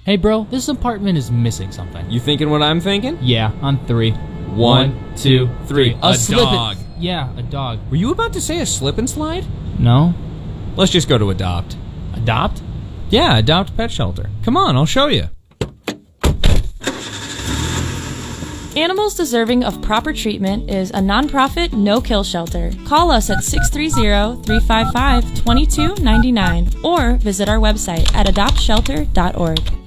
Hey bro, this apartment is missing something. You thinking what I'm thinking? Yeah, on 3. 1, 2, 3. A dog. Yeah, a dog. Were you about to say a slip and slide? No? Let's just go to Adopt. Adopt? Yeah, Adopt Pet Shelter. Come on, I'll show you. Animals Deserving of Proper Treatment is a nonprofit, no-kill shelter. Call us at 630-355-2299 or visit our website at adoptshelter.org.